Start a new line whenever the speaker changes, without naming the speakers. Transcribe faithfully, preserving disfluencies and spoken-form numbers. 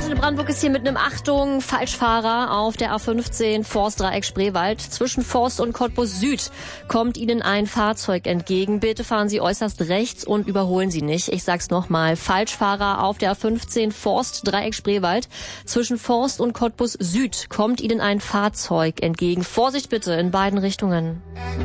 Antenne Brandenburg ist hier mit einem Achtung Falschfahrer auf der A fünfzehn Forstdreieck Spreewald. Zwischen Forst und Cottbus Süd kommt Ihnen ein Fahrzeug entgegen. Bitte fahren Sie äußerst rechts und überholen Sie nicht. Ich sag's nochmal. Falschfahrer auf der A fünfzehn Forstdreieck Spreewald. Zwischen Forst und Cottbus Süd kommt Ihnen ein Fahrzeug entgegen. Vorsicht bitte in beiden Richtungen.